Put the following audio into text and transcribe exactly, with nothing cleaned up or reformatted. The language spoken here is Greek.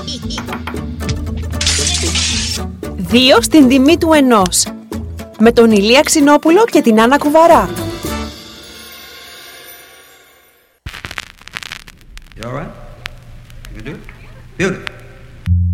Δύο στην τιμή του ενός. Με τον Ηλία Ξινόπουλο και την Άννα Κουβαρά. You all right? You can do it? Beautiful.